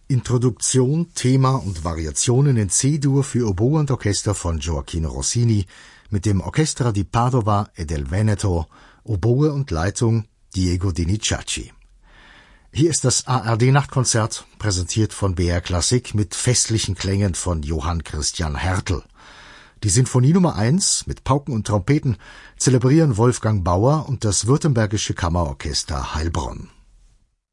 Introduktion, Thema und Variationen in C-Dur für Oboe und Orchester von Gioacchino Rossini mit dem Orchestra di Padova e del Veneto, Oboe und Leitung Diego Denicacci. Hier ist das ARD-Nachtkonzert, präsentiert von BR Klassik mit festlichen Klängen von Johann Christian Hertel. Die Sinfonie Nummer 1 mit Pauken und Trompeten zelebrieren Wolfgang Bauer und das Württembergische Kammerorchester Heilbronn.